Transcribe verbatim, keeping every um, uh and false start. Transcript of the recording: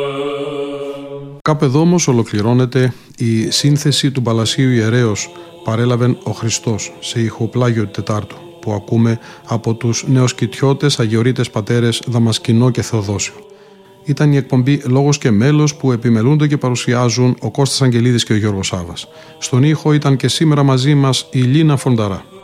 Κάπου εδώ όμως ολοκληρώνεται η σύνθεση του Παλασίου Ιερέως «Παρέλαβεν ο Χριστός» σε ηχοπλάγιο Τετάρτου, που ακούμε από τους νεοσκητιώτες αγιορείτες πατέρες Δαμασκηνό και Θεοδόσιο. Ήταν η εκπομπή «Λόγος και μέλος» που επιμελούνται και παρουσιάζουν ο Κώστας Αγγελίδης και ο Γιώργος Σάβας. Στον ήχο ήταν και σήμερα μαζί μας η Λίνα Φονταρά.